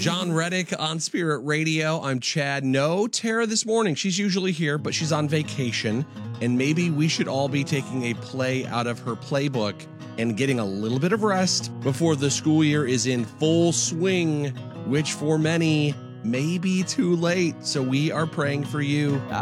John Reddick on Spirit Radio. I'm Chad. No Tara this morning. She's usually here, but she's on vacation. And maybe we should all be taking a play out of her playbook and getting a little bit of rest before the school year is in full swing, which for many may be too late. So we are praying for you.